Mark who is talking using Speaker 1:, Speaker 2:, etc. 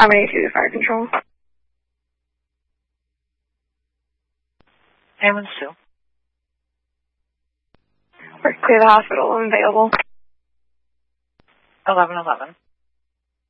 Speaker 1: I'm 82 Fire Control.
Speaker 2: Ambulance 2.
Speaker 1: Clear the hospital. I'm available.
Speaker 2: 1111.